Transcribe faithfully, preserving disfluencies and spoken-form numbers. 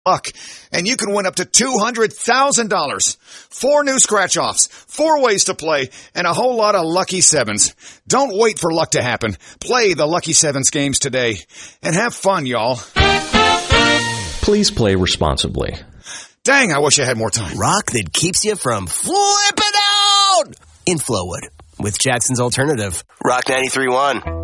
luck, and you can win up to two hundred thousand dollars. Four new scratch-offs, four ways to play, and a whole lot of Lucky Sevens. Don't wait for luck to happen. Play the Lucky Sevens games today. And have fun, y'all. Please play responsibly. Dang, I wish I had more time. Rock that keeps you from flipping out in Flowwood with Jackson's Alternative. Rock ninety-three point one.